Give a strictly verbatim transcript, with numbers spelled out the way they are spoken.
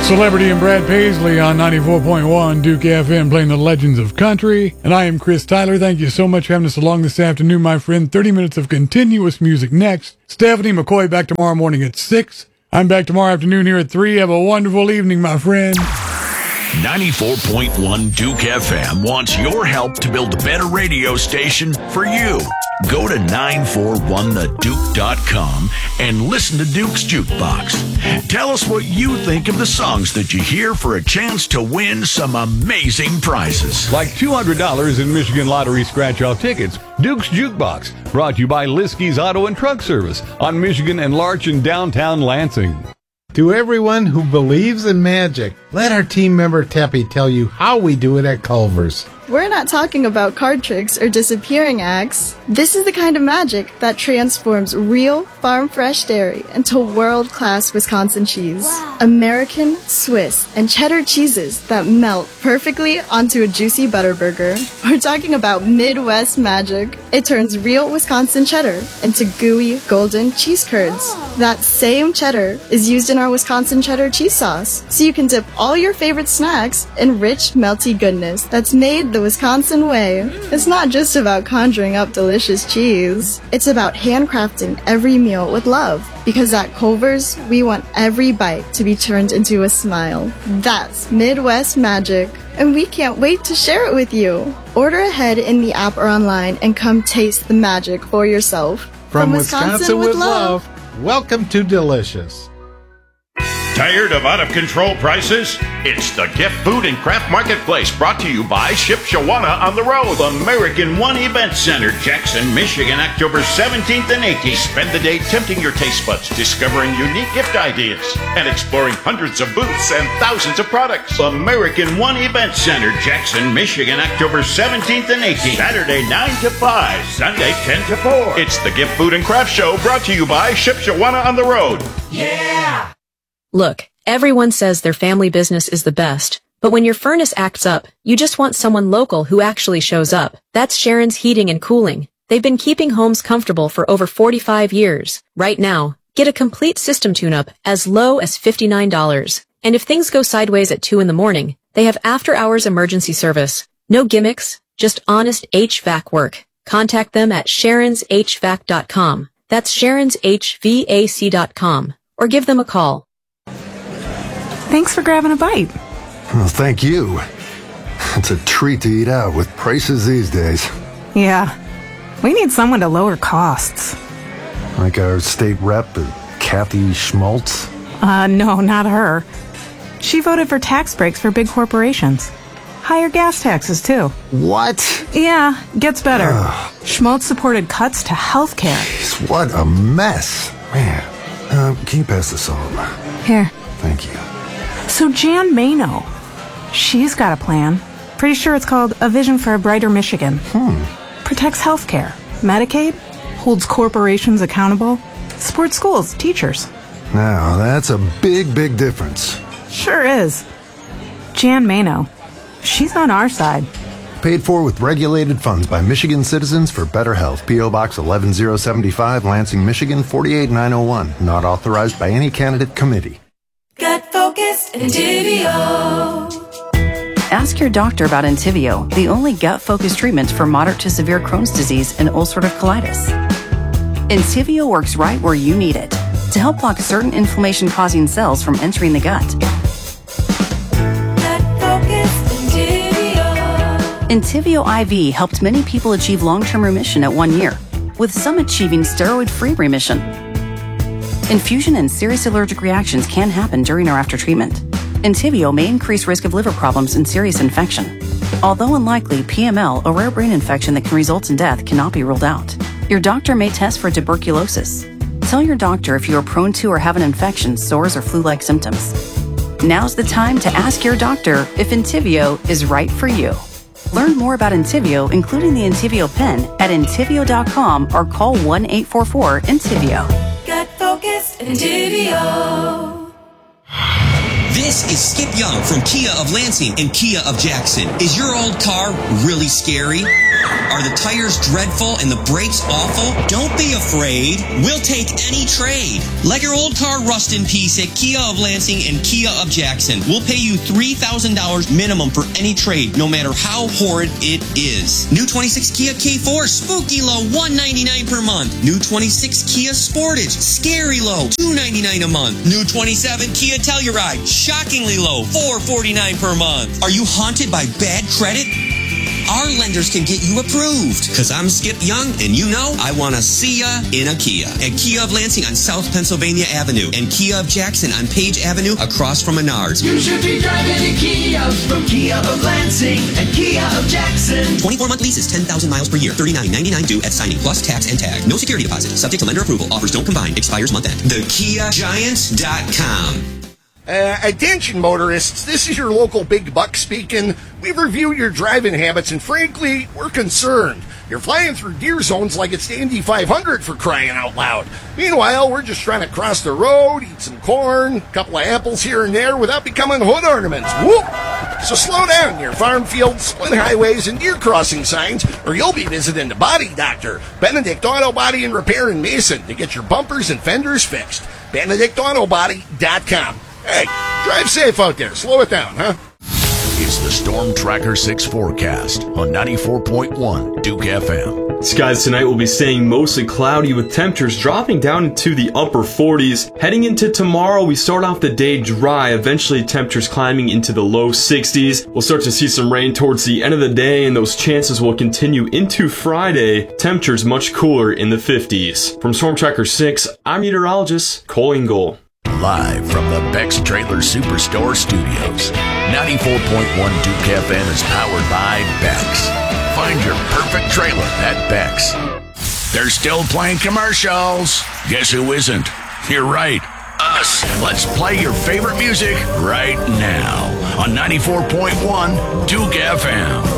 Celebrity and Brad Paisley on ninety-four point one Duke F M playing the Legends of Country. And I am Chris Tyler. Thank you so much for having us along this afternoon, my friend. thirty minutes of continuous music next. Stephanie McCoy back tomorrow morning at six. I'm back tomorrow afternoon here at three. Have a wonderful evening, my friend. ninety-four point one Duke F M wants your help to build a better radio station for you. Go to nine four one the duke dot com and listen to Duke's Jukebox. Tell us what you think of the songs that you hear for a chance to win some amazing prizes. Like two hundred dollars in Michigan Lottery scratch-off tickets. Duke's Jukebox, brought to you by Liskey's Auto and Truck Service on Michigan and Larch in downtown Lansing. To everyone who believes in magic, let our team member Teppy tell you how we do it at Culver's. We're not talking about card tricks or disappearing acts. This is the kind of magic that transforms real farm-fresh dairy into world-class Wisconsin cheese. Wow. American, Swiss, and cheddar cheeses that melt perfectly onto a juicy butter burger. We're talking about Midwest magic. It turns real Wisconsin cheddar into gooey, golden cheese curds. That same cheddar is used in our Wisconsin cheddar cheese sauce, so you can dip all your favorite snacks in rich, melty goodness that's made the Wisconsin way. It's not just about conjuring up delicious cheese. It's about handcrafting every meal with love. Because at Culver's, we want every bite to be turned into a smile. That's Midwest magic. And we can't wait to share it with you. Order ahead in the app or online and come taste the magic for yourself. From, From Wisconsin, Wisconsin with, with love, love, welcome to Delicious. Tired of out-of-control prices? It's the Gift Food and Craft Marketplace, brought to you by Shipshewana on the Road, American One Event Center, Jackson, Michigan, October seventeenth and eighteenth. Spend the day tempting your taste buds, discovering unique gift ideas, and exploring hundreds of booths and thousands of products. American One Event Center, Jackson, Michigan, October seventeenth and eighteenth. Saturday nine to five, Sunday ten to four. It's the Gift Food and Craft Show, brought to you by Shipshewana on the Road. Yeah! Look, everyone says their family business is the best, but when your furnace acts up, you just want someone local who actually shows up. That's Sharon's Heating and Cooling. They've been keeping homes comfortable for over forty-five years. Right now, get a complete system tune-up as low as fifty-nine dollars. And if things go sideways at two in the morning, they have after-hours emergency service. No gimmicks, just honest H V A C work. Contact them at sharons h v a c dot com. That's sharons h v a c dot com. Or give them a call. Thanks for grabbing a bite. Well, thank you. It's a treat to eat out with prices these days. Yeah. We need someone to lower costs. Like our state rep, Kathy Schmaltz? Uh, no, not her. She voted for tax breaks for big corporations. Higher gas taxes, too. What? Yeah, gets better. Ugh. Schmaltz supported cuts to health care. Jeez, what a mess. Man, uh, can you pass this on? Here. Thank you. So Jan Mano, she's got a plan. Pretty sure it's called A Vision for a Brighter Michigan. Hmm. Protects healthcare, Medicaid, holds corporations accountable, supports schools, teachers. Now, that's a big, big difference. Sure is. Jan Mano, she's on our side. Paid for with regulated funds by Michigan Citizens for Better Health. P O. Box eleven oh seventy-five, Lansing, Michigan, four eight nine oh one. Not authorized by any candidate committee. Gut Focused Entivio. Ask your doctor about Entivio, the only gut-focused treatment for moderate to severe Crohn's disease and ulcerative colitis. Entivio works right where you need it to help block certain inflammation-causing cells from entering the gut. Gut Focused Entivio. Entivio I V helped many people achieve long-term remission at one year, with some achieving steroid-free remission. Infusion and serious allergic reactions can happen during or after treatment. Entivio may increase risk of liver problems and serious infection. Although unlikely, P M L, a rare brain infection that can result in death, cannot be ruled out. Your doctor may test for tuberculosis. Tell your doctor if you are prone to or have an infection, sores, or flu-like symptoms. Now's the time to ask your doctor if Entivio is right for you. Learn more about Entivio, including the Entivio pen, at entivio dot com or call one eight four four Entivio. Gut Focused Entivio. This is is Skip Young from Kia of Lansing and Kia of Jackson. Is your old car really scary? Are the tires dreadful and the brakes awful? Don't be afraid. We'll take any trade. Let your old car rust in peace at Kia of Lansing and Kia of Jackson. We'll pay you three thousand dollars minimum for any trade, no matter how horrid it is. New twenty-six Kia K four, spooky low, one hundred ninety-nine dollars per month. New twenty-six Kia Sportage, scary low, two hundred ninety-nine dollars a month. New twenty-seven Kia Telluride, shockingly low, four hundred forty-nine dollars per month. Are you haunted by bad credit? Our lenders can get you approved. Because I'm Skip Young, and you know I want to see ya in a Kia. At Kia of Lansing on South Pennsylvania Avenue and Kia of Jackson on Page Avenue across from Menards. You should be driving a Kia from Kia of Lansing and Kia of Jackson. twenty-four month leases, ten thousand miles per year, thirty-nine ninety-nine due at signing, plus tax and tag. No security deposit. Subject to lender approval. Offers don't combine. Expires month end. the kia giants dot com. Uh, attention motorists, this is your local big buck speaking. We've reviewed your driving habits and frankly, we're concerned. You're flying through deer zones like it's the Indy five hundred for crying out loud. Meanwhile, we're just trying to cross the road, eat some corn, a couple of apples here and there without becoming hood ornaments. Whoop! So slow down your farm fields, split highways, and deer crossing signs, or you'll be visiting the body doctor, Benedict Auto Body and Repair in Mason, to get your bumpers and fenders fixed. Benedict Auto Body dot com. Hey, drive safe out there. Slow it down, huh? It's the Storm Tracker six forecast on ninety-four point one Duke F M. Skies tonight will be staying mostly cloudy with temperatures dropping down into the upper forties. Heading into tomorrow, we start off the day dry, eventually temperatures climbing into the low sixties. We'll start to see some rain towards the end of the day, and those chances will continue into Friday. Temperatures much cooler in the fifties. From Storm Tracker six, I'm meteorologist Cole Ingle. Live from the Beck's Trailer Superstore Studios. ninety-four point one Duke F M is powered by Beck's. Find your perfect trailer at Beck's. They're still playing commercials. Guess who isn't? You're right. Us. Let's play your favorite music right now on ninety-four point one Duke F M.